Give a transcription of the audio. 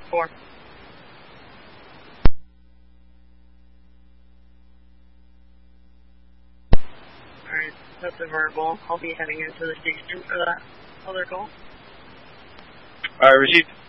4. Alright, that's a verbal. I'll be heading into the station for that other call. Alright, received.